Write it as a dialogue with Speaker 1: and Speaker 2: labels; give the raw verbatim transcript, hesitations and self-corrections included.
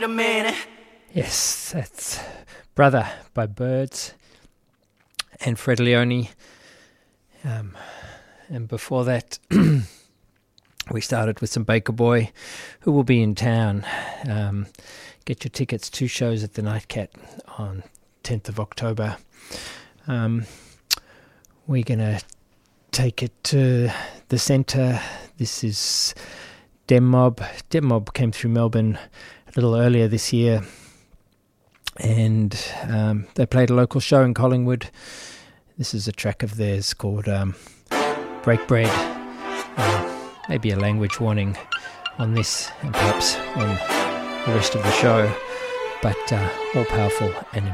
Speaker 1: a minute.
Speaker 2: Yes, that's Brother by Birds and Fred Leone. Um, and before that, we started with some Baker Boy, who will be in town. Um, get your tickets, two shows at the Nightcat on tenth of October. Um, we're going to take it to the centre. This is Dem Mob. Dem Mob came through Melbourne a little earlier this year, and um, they played a local show in Collingwood. This is a track of theirs called um, Break Bread. Uh, maybe a language warning on this, and perhaps on the rest of the show, but uh, all powerful and